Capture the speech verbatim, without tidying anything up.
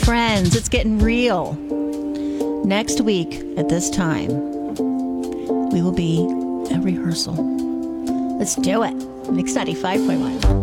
Friends, it's getting real. Next week at this time, we will be at rehearsal. Let's do it. Mix ninety-five point one.